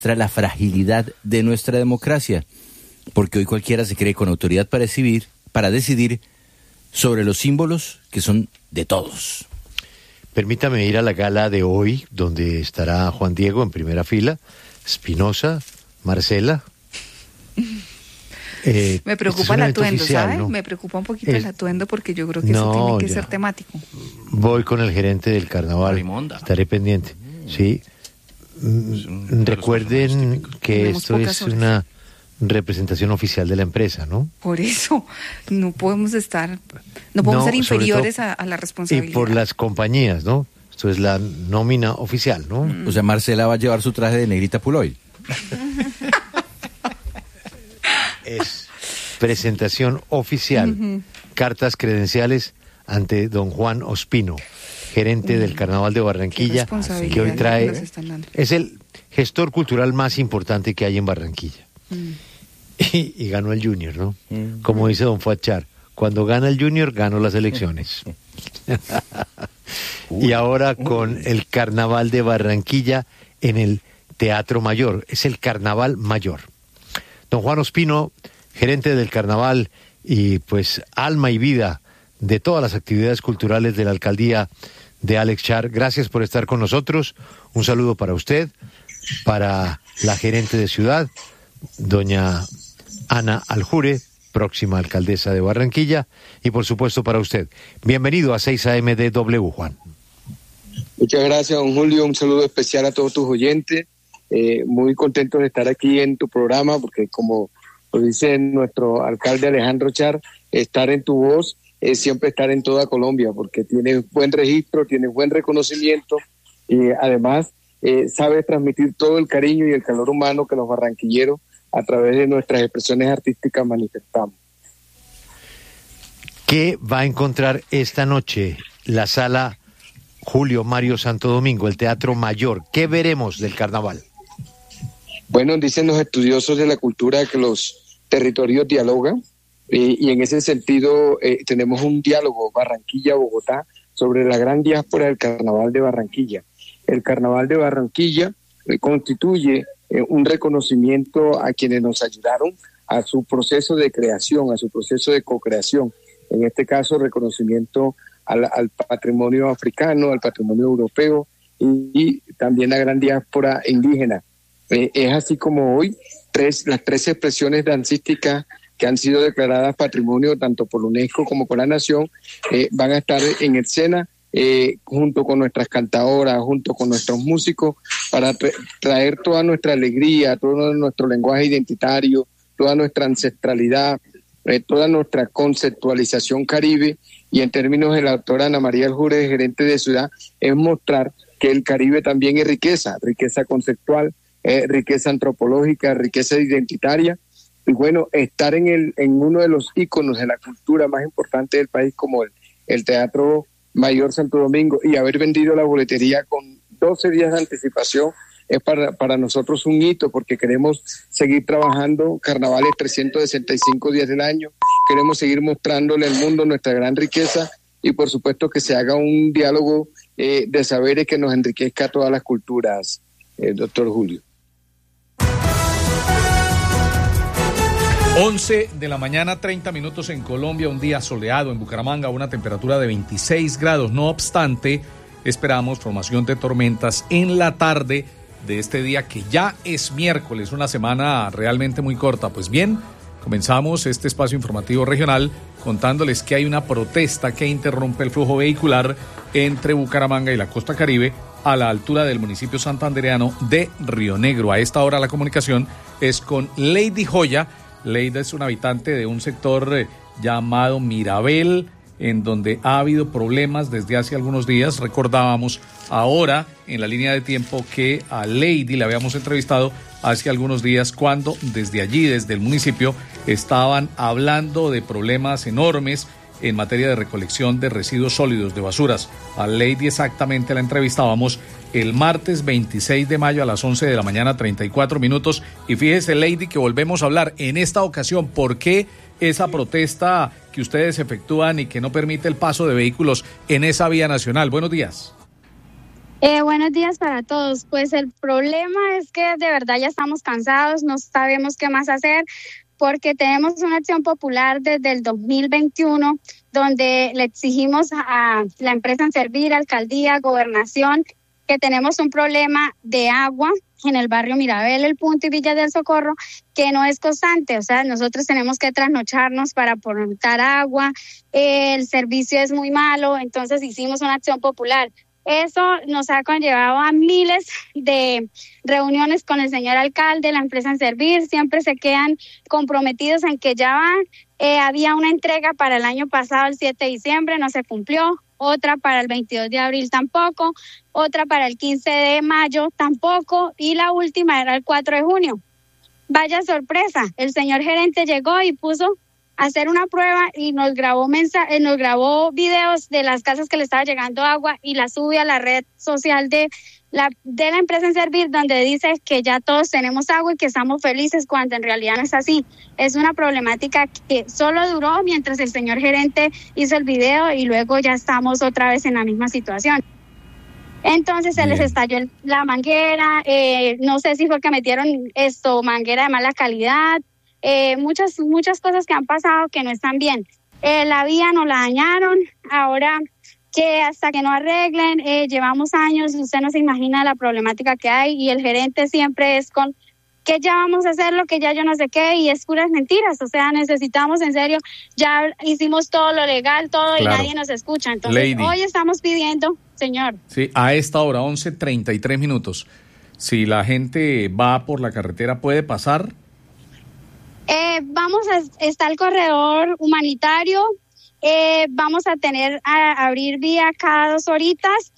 la fragilidad de nuestra democracia, porque hoy cualquiera se cree con autoridad para decidir sobre los símbolos que son de todos. Permítame ir a la gala de hoy, donde estará Juan Diego en primera fila, Espinosa, Marcela. Me preocupa el atuendo, oficial, ¿sabes? ¿No? Me preocupa un poquito el atuendo porque yo creo que eso tiene que ser temático. Voy con el gerente del carnaval, Raimonda. Estaré pendiente. Sí. Recuerden que esto es una representación oficial de la empresa, ¿no? Por eso, no podemos ser inferiores a la responsabilidad. Y por las compañías, ¿no? Esto es la nómina oficial, ¿no? O sea, Marcela va a llevar su traje de negrita Puloy. Es presentación oficial, cartas credenciales ante don Juan Ospino, gerente del Carnaval de Barranquilla, que hoy trae, es el gestor cultural más importante que hay en Barranquilla. Y ganó el Junior, ¿no? Como dice don Fuachar, cuando gana el Junior, ganó las elecciones. Y ahora con el Carnaval de Barranquilla en el Teatro Mayor, es el Carnaval Mayor. Don Juan Ospino, gerente del Carnaval y pues alma y vida de todas las actividades culturales de la alcaldía de Alex Char, gracias por estar con nosotros. Un saludo para usted, para la gerente de ciudad, doña Ana Aljure, próxima alcaldesa de Barranquilla, y por supuesto para usted. Bienvenido a 6 AM de W, Juan. Muchas gracias, don Julio. Un saludo especial a todos tus oyentes. Muy contento de estar aquí en tu programa, porque como lo dice nuestro alcalde Alejandro Char, estar en tu voz es siempre estar en toda Colombia, porque tienes buen registro, tienes buen reconocimiento y además sabes transmitir todo el cariño y el calor humano que los barranquilleros a través de nuestras expresiones artísticas manifestamos. ¿Qué va a encontrar esta noche la sala Julio Mario Santo Domingo, el Teatro Mayor? ¿Qué veremos del carnaval? Bueno, dicen los estudiosos de la cultura que los territorios dialogan y en ese sentido tenemos un diálogo Barranquilla-Bogotá sobre la gran diáspora del Carnaval de Barranquilla. El Carnaval de Barranquilla constituye un reconocimiento a quienes nos ayudaron a su proceso de creación, a su proceso de co-creación. En este caso, reconocimiento al patrimonio africano, al patrimonio europeo y también a la gran diáspora indígena. Es así como hoy las tres expresiones dancísticas que han sido declaradas patrimonio tanto por UNESCO como por la Nación van a estar en escena junto con nuestras cantadoras, junto con nuestros músicos, para traer toda nuestra alegría, todo nuestro lenguaje identitario, toda nuestra ancestralidad, toda nuestra conceptualización caribe. Y en términos de la doctora Ana María Aljure, gerente de ciudad, es mostrar que el Caribe también es riqueza conceptual, riqueza antropológica, riqueza identitaria. Y bueno, estar en uno de los íconos de la cultura más importante del país como el Teatro Mayor Santo Domingo y haber vendido la boletería con 12 días de anticipación es para nosotros un hito, porque queremos seguir trabajando carnavales 365 días del año, queremos seguir mostrándole al mundo nuestra gran riqueza y por supuesto que se haga un diálogo de saberes que nos enriquezca a todas las culturas, doctor Julio. 11 de la mañana, 30 minutos en Colombia, un día soleado en Bucaramanga, una temperatura de 26 grados. No obstante, esperamos formación de tormentas en la tarde de este día que ya es miércoles, una semana realmente muy corta. Pues bien, comenzamos este espacio informativo regional contándoles que hay una protesta que interrumpe el flujo vehicular entre Bucaramanga y la costa Caribe a la altura del municipio santandereano de Río Negro. A esta hora la comunicación es con Lady Joya. Leida es una habitante de un sector llamado Mirabel, en donde ha habido problemas desde hace algunos días. Recordábamos ahora en la línea de tiempo que a Lady la habíamos entrevistado hace algunos días cuando desde allí, desde el municipio, estaban hablando de problemas enormes en materia de recolección de residuos sólidos de basuras. A Lady exactamente la entrevistábamos el martes 26 de mayo a las 11 de la mañana, 34 minutos. Y fíjese, Lady, que volvemos a hablar en esta ocasión. ¿Por qué esa protesta que ustedes efectúan y que no permite el paso de vehículos en esa vía nacional? Buenos días. Buenos días para todos. Pues el problema es que de verdad ya estamos cansados, no sabemos qué más hacer, porque tenemos una acción popular desde el 2021 donde le exigimos a la empresa Enservir, alcaldía, gobernación, que tenemos un problema de agua en el barrio Mirabel, El Punto y Villa del Socorro, que no es constante. O sea, nosotros tenemos que trasnocharnos para aportar agua, el servicio es muy malo, entonces hicimos una acción popular. Eso nos ha conllevado a miles de reuniones con el señor alcalde, la empresa Enservir, siempre se quedan comprometidos en que ya van. Había una entrega para el año pasado, el 7 de diciembre, no se cumplió, otra para el 22 de abril tampoco, otra para el 15 de mayo tampoco, y la última era el 4 de junio. Vaya sorpresa, el señor gerente llegó y puso a hacer una prueba y nos grabó videos de las casas que le estaba llegando agua y la sube a la red social de la empresa Enservir, donde dice que ya todos tenemos agua y que estamos felices, cuando en realidad no es así. Es una problemática que solo duró mientras el señor gerente hizo el video y luego ya estamos otra vez en la misma situación. Entonces se les estalló la manguera, no sé si fue que metieron manguera de mala calidad, muchas cosas que han pasado que no están bien. La vía nos la dañaron, ahora que hasta que no arreglen, llevamos años, usted no se imagina la problemática que hay, y el gerente siempre es con que ya vamos a hacerlo, que ya yo no sé qué, y es puras mentiras. O sea, necesitamos, en serio, ya hicimos todo lo legal, todo, claro, y nadie nos escucha. Entonces, Lady, hoy estamos pidiendo, señor. Sí, a esta hora, 11:33. Si la gente va por la carretera, ¿puede pasar? Está el corredor humanitario, vamos a abrir vía cada 2 horitas.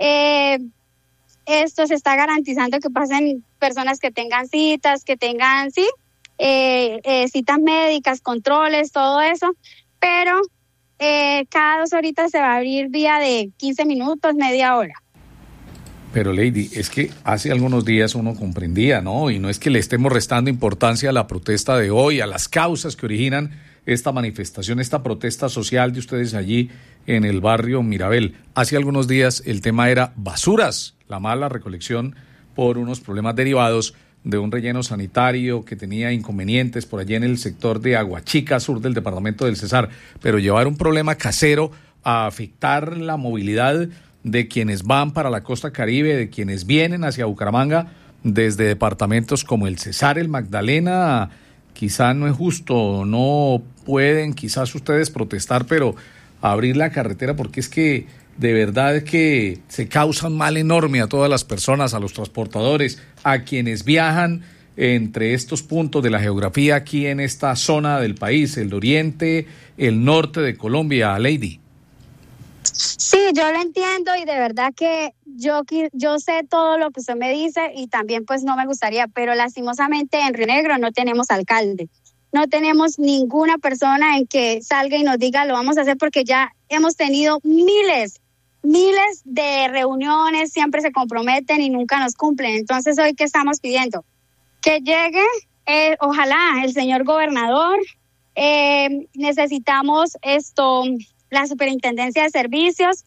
Esto se está garantizando que pasen personas que tengan citas, que tengan, citas médicas, controles, todo eso, pero cada 2 horitas se va a abrir vía de 15 minutos, media hora. Pero Lady, es que hace algunos días uno comprendía, ¿no? Y no es que le estemos restando importancia a la protesta de hoy, a las causas que originan esta manifestación, esta protesta social de ustedes allí en el barrio Mirabel. Hace algunos días el tema era basuras, la mala recolección por unos problemas derivados de un relleno sanitario que tenía inconvenientes por allí en el sector de Aguachica, sur del departamento del Cesar. Pero llevar un problema casero a afectar la movilidad de quienes van para la costa Caribe, de quienes vienen hacia Bucaramanga desde departamentos como el Cesar, el Magdalena, quizá no es justo, no pueden quizás ustedes protestar, pero abrir la carretera, porque es que de verdad que se causa un mal enorme a todas las personas, a los transportadores, a quienes viajan entre estos puntos de la geografía aquí en esta zona del país, el oriente, el norte de Colombia, Lady. Sí, yo lo entiendo, y de verdad que yo sé todo lo que usted me dice, y también pues no me gustaría, pero lastimosamente en Río Negro no tenemos alcalde, no tenemos ninguna persona en que salga y nos diga lo vamos a hacer, porque ya hemos tenido miles de reuniones, siempre se comprometen y nunca nos cumplen. Entonces hoy, ¿qué estamos pidiendo? Que llegue, ojalá, el señor gobernador, necesitamos la Superintendencia de Servicios,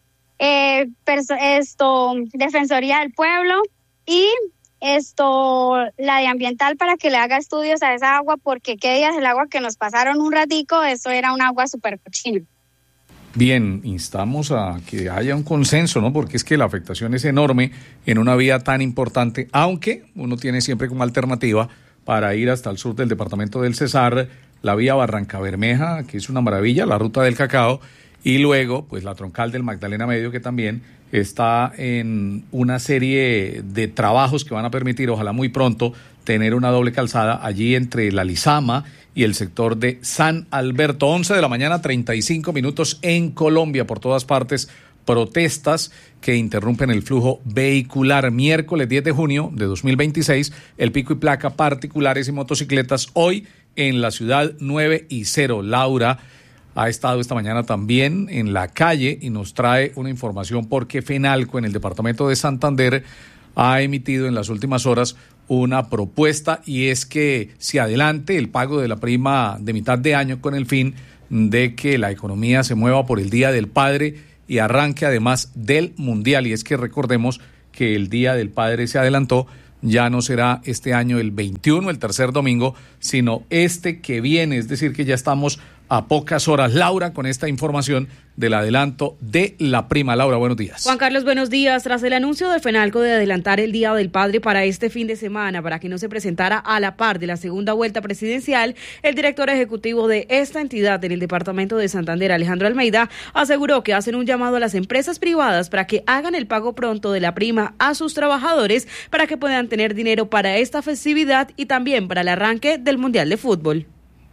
Defensoría del Pueblo y la de Ambiental, para que le haga estudios a esa agua, porque qué días el agua que nos pasaron un ratico, eso era un agua súper cochina. Bien, instamos a que haya un consenso, ¿no? Porque es que la afectación es enorme en una vía tan importante, aunque uno tiene siempre como alternativa para ir hasta el sur del departamento del Cesar, la vía Barranca Bermeja, que es una maravilla, la ruta del cacao, y luego pues la troncal del Magdalena Medio, que también está en una serie de trabajos que van a permitir, ojalá muy pronto, tener una doble calzada allí entre la Lizama y el sector de San Alberto. 11:35 en Colombia, por todas partes protestas que interrumpen el flujo vehicular. Miércoles 10 de junio de 2026, el pico y placa particulares y motocicletas hoy en la ciudad 9 y 0. Laura ha estado esta mañana también en la calle y nos trae una información, porque Fenalco en el departamento de Santander ha emitido en las últimas horas una propuesta, y es que se adelante el pago de la prima de mitad de año con el fin de que la economía se mueva por el Día del Padre y arranque además del Mundial. Y es que recordemos que el Día del Padre se adelantó. Ya no será este año el 21, el tercer domingo, sino este que viene, es decir, que ya estamos a pocas horas. Laura, con esta información del adelanto de la prima. Laura, buenos días. Juan Carlos, buenos días. Tras el anuncio de FENALCO de adelantar el Día del Padre para este fin de semana, para que no se presentara a la par de la segunda vuelta presidencial, el director ejecutivo de esta entidad en el departamento de Santander, Alejandro Almeida, aseguró que hacen un llamado a las empresas privadas para que hagan el pago pronto de la prima a sus trabajadores para que puedan tener dinero para esta festividad y también para el arranque del Mundial de Fútbol.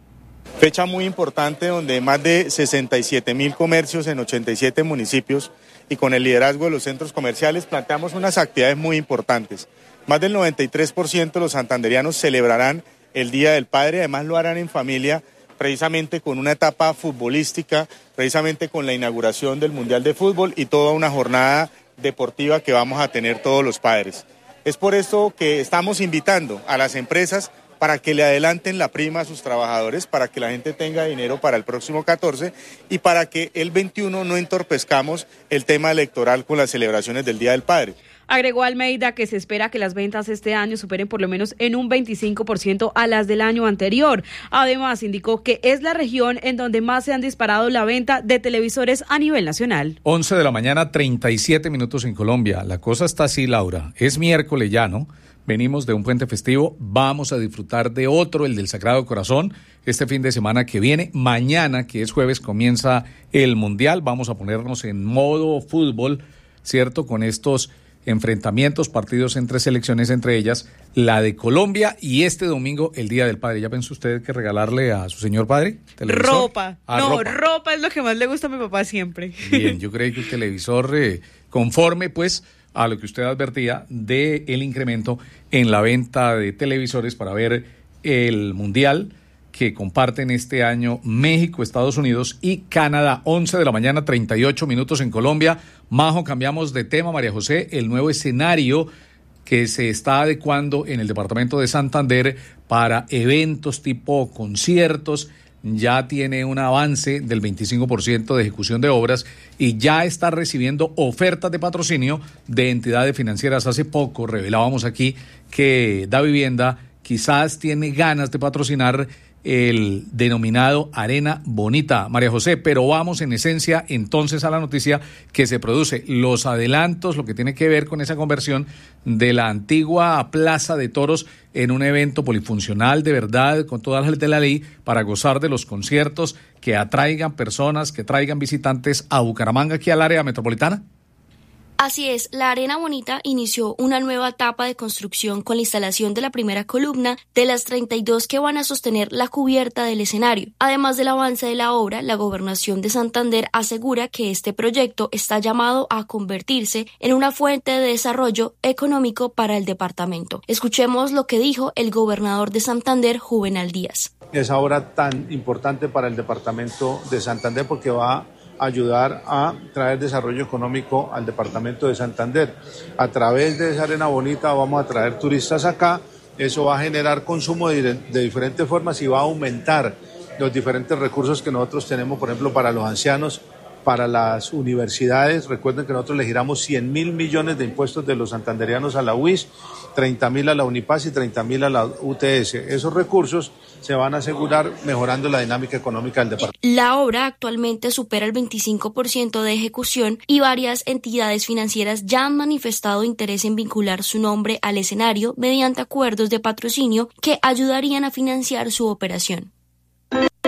Fecha muy importante donde más de 67.000 comercios en 87 municipios y con el liderazgo de los centros comerciales planteamos unas actividades muy importantes. Más del 93% de los santanderianos celebrarán el Día del Padre, además lo harán en familia, precisamente con una etapa futbolística, precisamente con la inauguración del Mundial de Fútbol y toda una jornada deportiva que vamos a tener todos los padres. Es por esto que estamos invitando a las empresas para que le adelanten la prima a sus trabajadores, para que la gente tenga dinero para el próximo 14 y para que el 21 no entorpezcamos el tema electoral con las celebraciones del Día del Padre. Agregó Almeida que se espera que las ventas este año superen por lo menos en un 25% a las del año anterior. Además, indicó que es la región en donde más se han disparado la venta de televisores a nivel nacional. 11 de la mañana, 37 minutos en Colombia. La cosa está así, Laura. Es miércoles ya, ¿no? Venimos de un puente festivo, vamos a disfrutar de otro, el del Sagrado Corazón, este fin de semana que viene. Mañana, que es jueves, comienza el Mundial. Vamos a ponernos en modo fútbol, ¿cierto? Con estos enfrentamientos, partidos entre selecciones, entre ellas la de Colombia, y este domingo el Día del Padre. ¿Ya pensó usted que regalarle a su señor padre? ¿Televisor? Ropa. Ropa es lo que más le gusta a mi papá siempre. Bien, yo creí que el televisor, conforme pues a lo que usted advertía de el incremento en la venta de televisores para ver el Mundial que comparten este año México, Estados Unidos y Canadá. 11 de la mañana, 38 minutos en Colombia. Majo, cambiamos de tema, María José. El nuevo escenario que se está adecuando en el departamento de Santander para eventos tipo conciertos ya tiene un avance del 25% de ejecución de obras y ya está recibiendo ofertas de patrocinio de entidades financieras. Hace poco revelábamos aquí que Da Vivienda quizás tiene ganas de patrocinar el denominado Arena Bonita, María José, pero vamos en esencia entonces a la noticia que se produce. Los adelantos, lo que tiene que ver con esa conversión de la antigua Plaza de Toros en un evento polifuncional de verdad, con todas las leyes de la ley, para gozar de los conciertos que atraigan personas, que traigan visitantes a Bucaramanga, aquí al área metropolitana. Así es, la Arena Bonita inició una nueva etapa de construcción con la instalación de la primera columna de las 32 que van a sostener la cubierta del escenario. Además del avance de la obra, la Gobernación de Santander asegura que este proyecto está llamado a convertirse en una fuente de desarrollo económico para el departamento. Escuchemos lo que dijo el gobernador de Santander, Juvenal Díaz. Esa obra tan importante para el departamento de Santander porque va ayudar a traer desarrollo económico al departamento de Santander. A través de esa Arena Bonita vamos a traer turistas acá, eso va a generar consumo de diferentes formas y va a aumentar los diferentes recursos que nosotros tenemos, por ejemplo, para los ancianos, para las universidades. Recuerden que nosotros le giramos 100.000 millones de impuestos de los santanderianos a la UIS, 30.000 a la Unipaz y 30.000 a la UTS. Esos recursos se van a asegurar mejorando la dinámica económica del departamento. La obra actualmente supera el 25% de ejecución y varias entidades financieras ya han manifestado interés en vincular su nombre al escenario mediante acuerdos de patrocinio que ayudarían a financiar su operación.